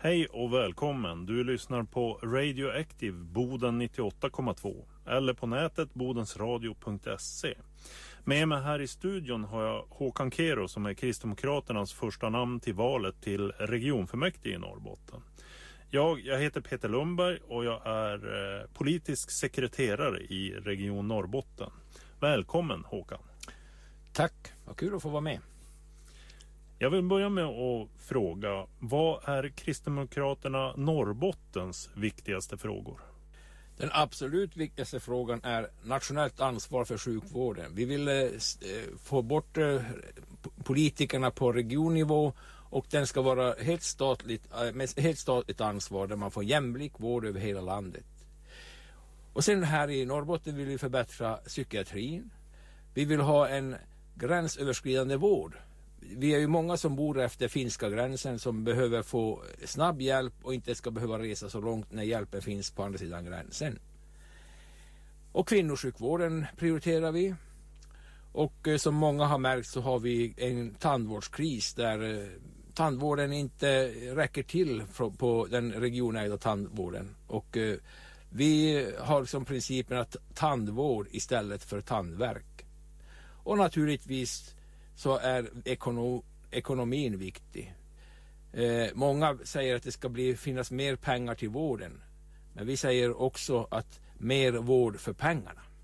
Hej och välkommen. Du lyssnar på Radioactive Boden 98,2 eller på nätet bodensradio.se. Med mig här i studion har jag Håkan Kero som är Kristdemokraternas första namn till valet till regionfullmäktige i Norrbotten. Jag heter Peter Lundberg och jag är politisk sekreterare i Region Norrbotten. Välkommen Håkan. Tack, vad kul att få vara med. Jag vill börja med att fråga, vad är Kristdemokraterna Norrbottens viktigaste frågor? Den absolut viktigaste frågan är nationellt ansvar för sjukvården. Vi vill få bort politikerna på regionnivå och den ska vara helt statligt ansvar där man får jämlik vård över hela landet. Och sen här i Norrbotten vill vi förbättra psykiatrin. Vi vill ha en gränsöverskridande vård. Vi är ju många som bor efter finska gränsen som behöver få snabb hjälp och inte ska behöva resa så långt när hjälpen finns på andra sidan gränsen. Och kvinnosjukvården prioriterar vi. Och som många har märkt så har vi en tandvårdskris där tandvården inte räcker till på den regionägda tandvården. Och vi har som principen att tandvård istället för tandvärk. Och naturligtvis så är ekonomin viktig. Många säger att det ska finnas mer pengar till vården. Men vi säger också att mer vård för pengarna.